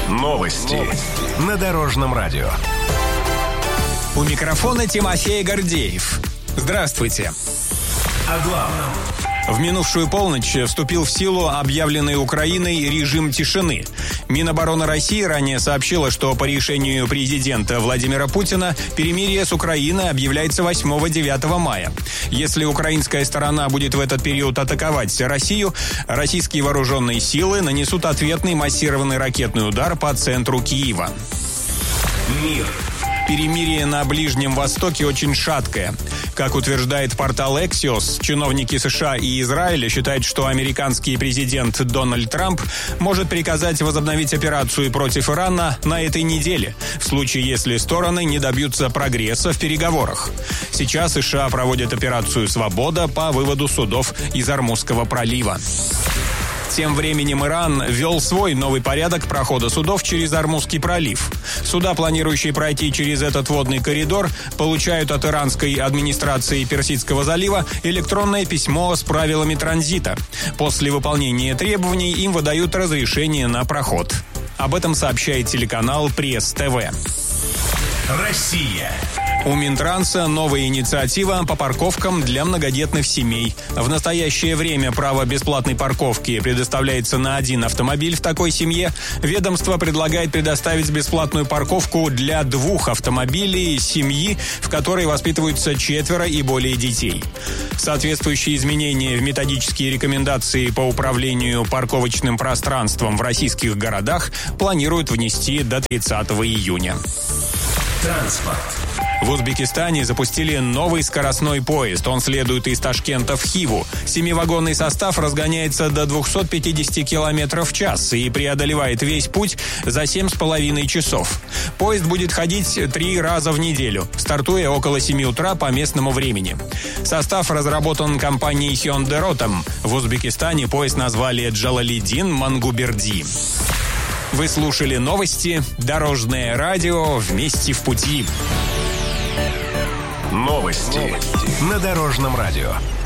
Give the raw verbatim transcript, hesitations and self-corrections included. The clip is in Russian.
Новости на Дорожном радио. У микрофона Тимофей Гордеев. Здравствуйте. О главном. В минувшую полночь вступил в силу объявленный Украиной режим тишины. Минобороны России ранее сообщила, что по решению президента Владимира Путина перемирие с Украиной объявляется восьмого-девятого мая. Если украинская сторона будет в этот период атаковать Россию, российские вооруженные силы нанесут ответный массированный ракетный удар по центру Киева. Мир. Перемирие на Ближнем Востоке очень шаткое. Как утверждает портал Axios, чиновники США и Израиля считают, что американский президент Дональд Трамп может приказать возобновить операцию против Ирана на этой неделе, в случае, если стороны не добьются прогресса в переговорах. Сейчас США проводят операцию «Свобода» по выводу судов из Ормузского пролива. Тем временем Иран ввел свой новый порядок прохода судов через Ормузский пролив. Суда, планирующие пройти через этот водный коридор, получают от иранской администрации Персидского залива электронное письмо с правилами транзита. После выполнения требований им выдают разрешение на проход. Об этом сообщает телеканал Пресс-ТВ. Россия. У Минтранса новая инициатива по парковкам для многодетных семей. В настоящее время право бесплатной парковки предоставляется на один автомобиль в такой семье. Ведомство предлагает предоставить бесплатную парковку для двух автомобилей семьи, в которой воспитываются четверо и более детей. Соответствующие изменения в методические рекомендации по управлению парковочным пространством в российских городах планируют внести до тридцатого июня. Транспорт. В Узбекистане запустили новый скоростной поезд. Он следует из Ташкента в Хиву. Семивагонный состав разгоняется до двухсот пятидесяти километров в час и преодолевает весь путь за семь с половиной часов. Поезд будет ходить три раза в неделю, стартуя около семи утра по местному времени. Состав разработан компанией Hyundai Rotem. В Узбекистане поезд назвали Джалалиддин Мангуберди. Вы слушали новости «Дорожное радио». Вместе в пути. Новости на Дорожном радио.